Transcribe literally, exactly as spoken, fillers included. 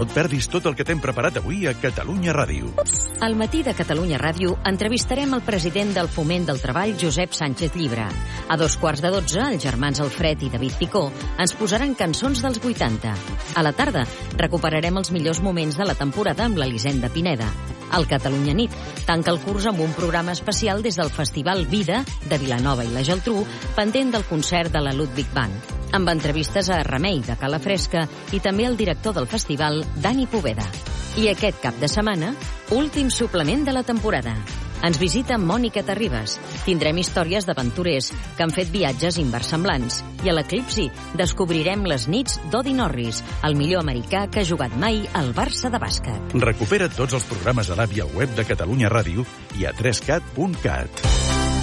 No et perdis tot el que t'hem preparat avui a Catalunya Ràdio. Al matí de Catalunya Ràdio entrevistarem el president del Foment del Treball, Josep Sánchez Llibre. A dos quarts de dotze, els germans Alfred i David Picó ens posaran cançons dels vuitanta. A la tarda recuperarem els millors moments de la temporada amb l'Elisenda Pineda. El Catalunya Nit tanca el curs amb un programa especial des del Festival Vida de Vilanova i la Geltrú, pendent del concert de la Ludwig Band, amb entrevistes a Remei de Cala Fresca i també el director del festival, Dani Poveda. I aquest cap de setmana, últim suplement de la temporada. Ens visita Mònica Terribas. Tindrem històries d'aventurers que han fet viatges inversemblants. I a l'Eclipsi descobrirem les nits d'Odi Norris, el millor americà que ha jugat mai al Barça de bàsquet. Recupera tots els programes a l'app i al web de Catalunya Ràdio i a tres cat punt cat.